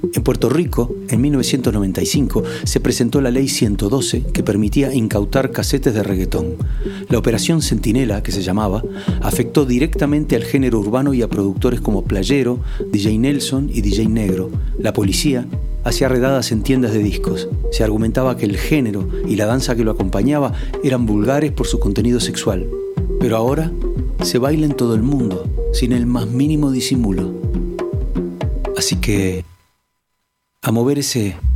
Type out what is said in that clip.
En Puerto Rico, en 1995, se presentó la Ley 112 que permitía incautar casetes de reggaetón. La Operación Centinela, que se llamaba, afectó directamente al género urbano y a productores como Playero, DJ Nelson y DJ Negro. La policía hacía redadas en tiendas de discos. Se argumentaba que el género y la danza que lo acompañaba eran vulgares por su contenido sexual. Pero ahora se baila en todo el mundo, sin el más mínimo disimulo. Así que a mover ese